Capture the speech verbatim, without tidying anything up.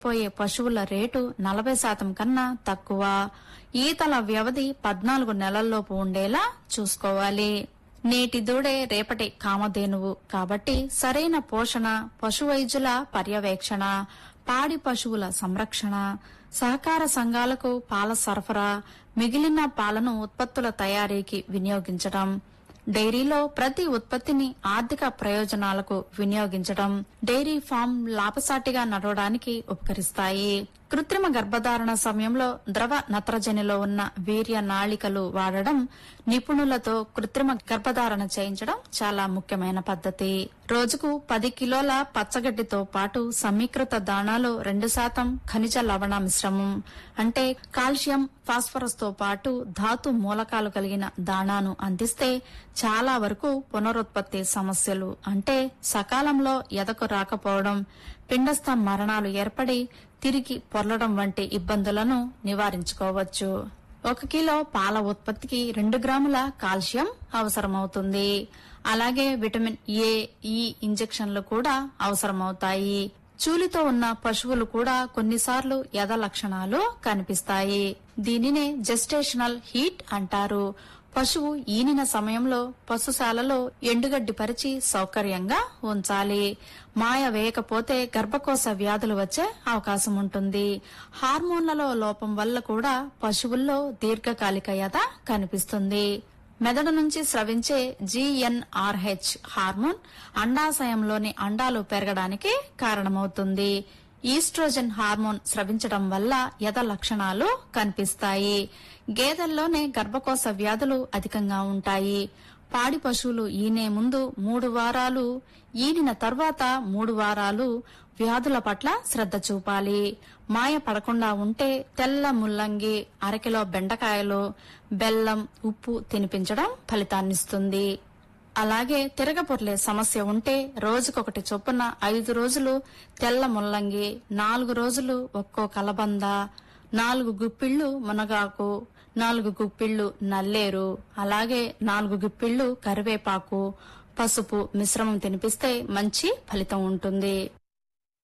పోయే పశువుల రేటు నలభై శాతం కన్నా తక్కువ. ఈతల వ్యవధి పద్నాలుగు నెలల్లోపు ఉండేలా చూసుకోవాలి. నేటి దూడే రేపటి కామధేనువు కాబట్టి సరైన పోషణ, పశువైద్యుల పర్యవేక్షణ, పాడి పశువుల సంరక్షణ, సహకార సంఘాలకు పాల సరఫరా, మిగిలిన పాలను ఉత్పత్తుల తయారీకి వినియోగించడం, డైరీలో ప్రతి ఉత్పత్తిని ఆర్థిక ప్రయోజనాలకు వినియోగించడం డైరీ ఫామ్ లాభసాటిగా నడవడానికి ఉపకరిస్తాయి. కృత్రిమ గర్భధారణ సమయంలో ద్రవ నత్రజనిలో ఉన్న వీర్య నాళికలు వాడడం, నిపుణులతో కృత్రిమ గర్భధారణ చేయించడం చాలా ముఖ్యమైన పద్ధతి. రోజుకు పది కిలోల పచ్చగడ్డితో పాటు సమీకృత దాణాలో రెండు శాతం ఖనిజ లవణ మిశ్రమం అంటే కాల్షియం, ఫాస్ఫరస్ తో పాటు ధాతు మూలకాలు కలిగిన దాణాను అందిస్తే చాలా వరకు పునరుత్పత్తి సమస్యలు అంటే సకాలంలో ఎదకు రాకపోవడం, పిండస్థ మరణాలు ఏర్పడి తిరిగి పొర్లడం వంటి ఇబ్బందులను నివారించుకోవచ్చు. ఒక కిలో పాల ఉత్పత్తికి రెండు గ్రాముల కాల్షియం అవసరమవుతుంది. అలాగే విటమిన్ ఏ, ఈ ఇంజెక్షన్లు కూడా అవసరమవుతాయి. చూలితో ఉన్న పశువులు కూడా కొన్నిసార్లు ఎద లక్షణాలు కనిపిస్తాయి. దీనినే జెస్టేషనల్ హీట్ అంటారు. పశువు ఈనిన సమయంలో పశుశాలలో ఎండుగడ్డి పరిచి సౌకర్యంగా ఉంచాలి. మాయ వేయకపోతే గర్భకోశ వ్యాధులు వచ్చే అవకాశం ఉంటుంది. హార్మోన్లలో లోపం వల్ల కూడా పశువుల్లో దీర్ఘకాలిక ఎద కనిపిస్తుంది. మెదడు నుంచి స్రవించే జీఎన్ఆర్హెచ్ హార్మోన్ అండాశయంలోని అండాలు పెరగడానికి కారణమవుతుంది. ఈస్ట్రోజన్ హార్మోన్ స్రవించడం వల్ల ఎద లక్షణాలు కనిపిస్తాయి. గేదెల్లోనే గర్భకోశ వ్యాధులు అధికంగా ఉంటాయి. పాడి పశువులు ఈనే ముందు మూడు వారాలు, ఈనిన తర్వాత మూడు వారాలు వ్యాధుల పట్ల శ్రద్ధ చూపాలి. మాయ పడకుండా ఉంటే తెల్ల ముల్లంగి, అరకిలో బెండకాయలు, బెల్లం, ఉప్పు తినిపించడం ఫలితాన్నిస్తుంది. అలాగే తిరగపొర్లే సమస్య ఉంటే రోజుకొకటి చొప్పున ఐదు రోజులు తెల్ల ముల్లంగి, నాలుగు రోజులు ఒక్కో కలబంద, నాలుగు గుప్పిళ్లు మునగాకు, నాలుగు గుప్పిళ్లు నల్లేరు, అలాగే నాలుగు గుప్పిళ్లు కరివేపాకు, పసుపు మిశ్రమం తినిపిస్తే మంచి ఫలితం ఉంటుంది.